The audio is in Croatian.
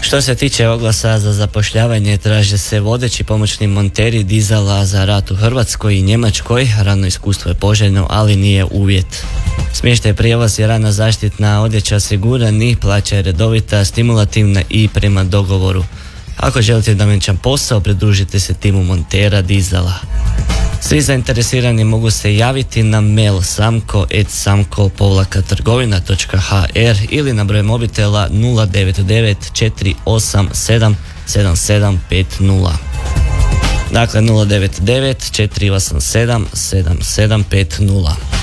Što se tiče oglasa za zapošljavanje, traže se vodeći pomoćni monteri dizala za rad u Hrvatskoj i Njemačkoj. Radno iskustvo je poželjno, ali nije uvjet. Smještaj, prijevoz i radna zaštitna odjeća osigurani, plaća je redovita, stimulativna i prema dogovoru. Ako želite dinamičan posao, pridružite se timu montera dizala. Svi zainteresirani mogu se javiti na mail samko@trgovina.hr ili na broj mobitela 099 487 7750. Dakle 099 487 7750.